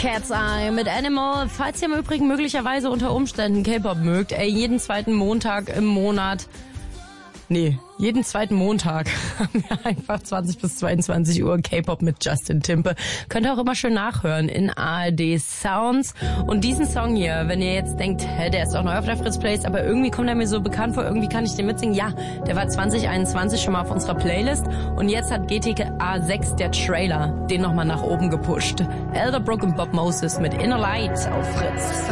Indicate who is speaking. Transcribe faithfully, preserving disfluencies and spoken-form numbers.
Speaker 1: Cat's Eye mit Animal. Falls ihr im Übrigen möglicherweise unter Umständen K-Pop mögt, ey, jeden zweiten Montag im Monat, nee, jeden zweiten Montag haben wir einfach zwanzig bis zweiundzwanzig Uhr K-Pop mit Justin Timpe. Könnt ihr auch immer schön nachhören in A R D Sounds. Und diesen Song hier, wenn ihr jetzt denkt, hä, der ist auch neu auf der Fritz Playlist, aber irgendwie kommt er mir so bekannt vor, irgendwie kann ich den mitsingen. Ja, der war zwanzig einundzwanzig schon mal auf unserer Playlist und jetzt hat G T A sechs, der Trailer, den nochmal nach oben gepusht. Elderbrook und Bob Moses mit Inner Light auf Fritz.